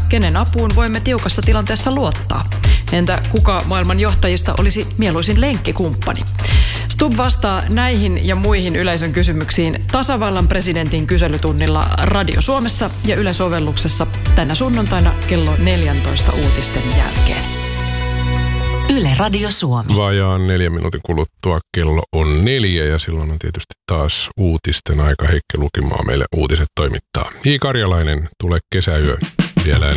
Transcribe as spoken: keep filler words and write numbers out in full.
kenen apuun voimme tiukassa tilanteessa luottaa? Entä kuka maailman johtajista olisi mieluisin lenkkikumppani? Stubb vastaa näihin ja muihin yleisön kysymyksiin tasavallan presidentin kyselytunnilla Radio Suomessa ja Yle-sovelluksessa tänä sunnuntaina kello neljäntoista uutisten jälkeen. Yle Radio Suomi. Vajaan neljän minuutin kuluttua kello on neljä ja silloin on tietysti taas uutisten aika. Heikki Lukimaa meille uutiset toimittaa. I. Karjalainen, tulee kesäyö vielä ennen